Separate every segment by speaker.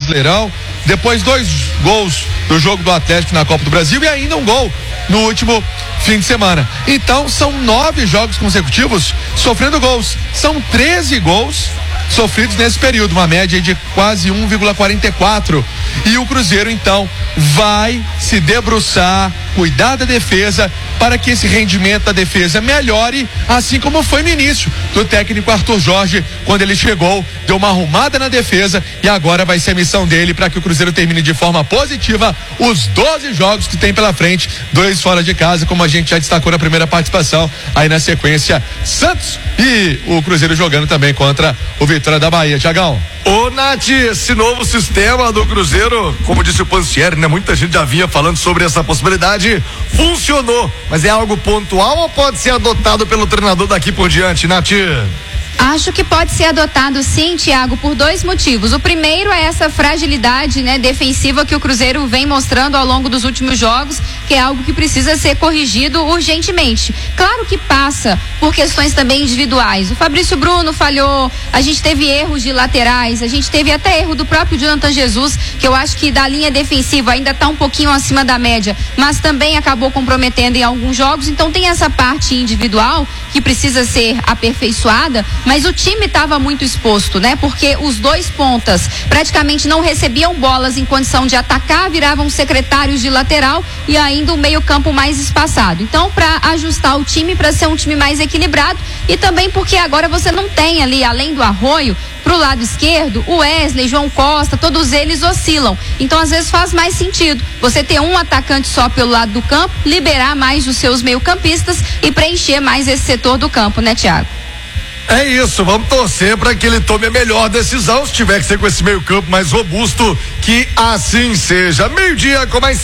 Speaker 1: Brasileirão, depois 2 gols do jogo do Atlético na Copa do Brasil e ainda um gol no último fim de semana. Então são 9 jogos consecutivos sofrendo gols. São 13 gols sofridos nesse período, uma média de quase 1,44. E o Cruzeiro então vai se debruçar, cuidar da defesa para que esse rendimento da defesa melhore, assim como foi no início do técnico Arthur Jorge, quando ele chegou, deu uma arrumada na defesa e agora vai ser a missão dele para que o Cruzeiro termine de forma positiva os 12 jogos que tem pela frente, 2 fora de casa, como a gente já destacou na primeira participação. Aí na sequência, Santos e o Cruzeiro jogando também contra o Vitória da Bahia. Tiagão.
Speaker 2: Ô, Nath, esse novo sistema do Cruzeiro, como disse o Pansieri, né? Muita gente já vinha falando sobre essa possibilidade, funcionou, mas é algo pontual ou pode ser adotado pelo treinador daqui por diante, Nath?
Speaker 3: Acho que pode ser adotado sim, Thiago, por 2 motivos. O primeiro é essa fragilidade, né, defensiva que o Cruzeiro vem mostrando ao longo dos últimos jogos, que é algo que precisa ser corrigido urgentemente. Claro que passa por questões também individuais. O Fabrício Bruno falhou, a gente teve erros de laterais, a gente teve até erro do próprio Jonathan Jesus, que eu acho que da linha defensiva ainda está um pouquinho acima da média, mas também acabou comprometendo em alguns jogos. Então tem essa parte individual que precisa ser aperfeiçoada, mas o time estava muito exposto, né? Porque os 2 pontas praticamente não recebiam bolas em condição de atacar, viravam secretários de lateral e ainda o meio-campo mais espaçado. Então, para ajustar o time, para ser um time mais equilibrado, e também porque agora você não tem ali, além do Arroio, pro lado esquerdo, o Wesley, João Costa, todos eles oscilam. Então, às vezes faz mais sentido você ter um atacante só pelo lado do campo, liberar mais os seus meio-campistas e preencher mais esse setor do campo, né, Thiago?
Speaker 2: É isso, vamos torcer para que ele tome a melhor decisão, se tiver que ser com esse meio campo mais robusto, que assim seja. 12:00 com mais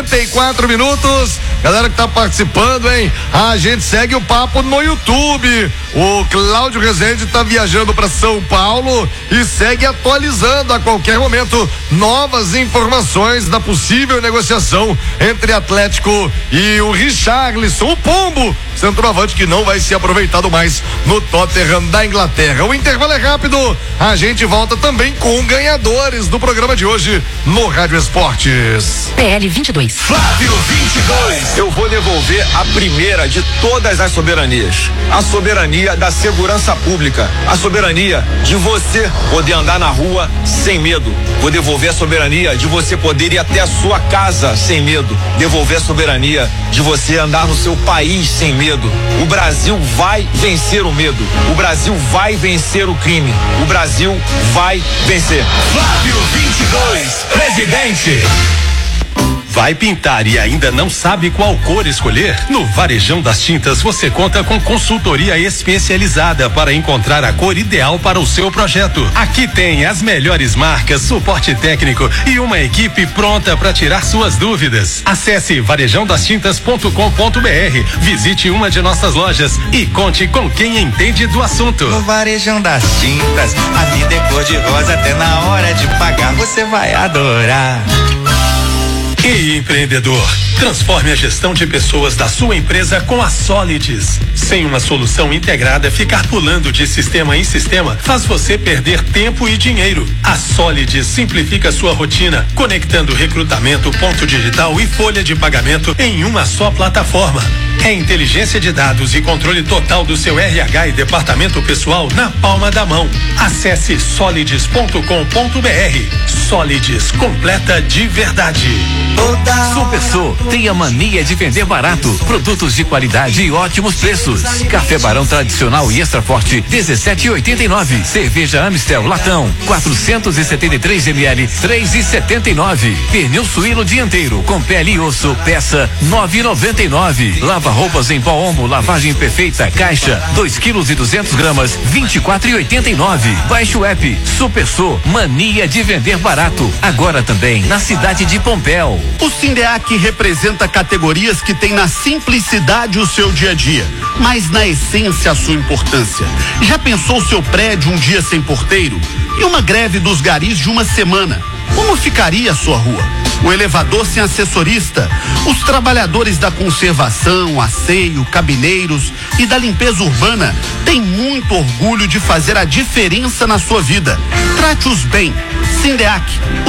Speaker 2: 54 minutos, galera que tá participando, hein? A gente segue o papo no YouTube. O Cláudio Rezende tá viajando para São Paulo e segue atualizando a qualquer momento novas informações da possível negociação entre Atlético e o Richarlison, o Pombo, centroavante que não vai ser aproveitado mais no Tottenham da Inglaterra. O intervalo é rápido, a gente volta também com ganhadores do programa de hoje no Rádio Esportes.
Speaker 4: PL 22.
Speaker 5: Flávio 22. Eu vou devolver a primeira de todas as soberanias. A soberania da segurança pública. A soberania de você poder andar na rua sem medo. Vou devolver a soberania de você poder ir até a sua casa sem medo. Devolver a soberania de você andar no seu país sem medo. O Brasil vai vencer o medo. O Brasil vai vencer o crime. O Brasil vai vencer.
Speaker 6: Flávio 22, presidente. Vai pintar e ainda não sabe qual cor escolher? No Varejão das Tintas você conta com consultoria especializada para encontrar a cor ideal para o seu projeto. Aqui tem as melhores marcas, suporte técnico e uma equipe pronta para tirar suas dúvidas. Acesse varejãodastintas.com.br, visite uma de nossas lojas e conte com quem entende do assunto.
Speaker 7: No Varejão das Tintas, a vida é cor de rosa, até na hora de pagar você vai adorar.
Speaker 6: E empreendedor, transforme a gestão de pessoas da sua empresa com a Solides. Sem uma solução integrada, ficar pulando de sistema em sistema faz você perder tempo e dinheiro. A Solides simplifica sua rotina, conectando recrutamento, ponto digital e folha de pagamento em uma só plataforma. É inteligência de dados e controle total do seu RH e departamento pessoal na palma da mão. Acesse solides.com.br. Solides, completa de verdade.
Speaker 8: Supersô tem a mania de vender barato, produtos de qualidade e ótimos preços. Café Barão tradicional e extra forte 17,89. Cerveja Amstel latão 473 ml 3,79. Pneu suíno dianteiro com pele e osso peça 9,99. Lava roupas em pó Omo lavagem perfeita caixa 2 quilos e 200 gramas 24,89. Baixe o app Supersô, mania de vender barato. Agora também na cidade de Pompéu.
Speaker 9: O Sindeac representa categorias que têm na simplicidade o seu dia a dia, mas na essência a sua importância. Já pensou o seu prédio um dia sem porteiro? E uma greve dos garis de uma semana? Como ficaria a sua rua? O elevador sem assessorista? Os trabalhadores da conservação, asseio, cabineiros e da limpeza urbana têm muito orgulho de fazer a diferença na sua vida. Trate-os bem. Sindeac.